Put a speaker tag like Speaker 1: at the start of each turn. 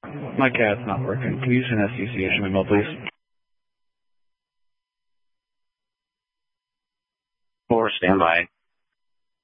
Speaker 1: My CAD's not working. Can you use an SCC issue, please?
Speaker 2: 4, standby.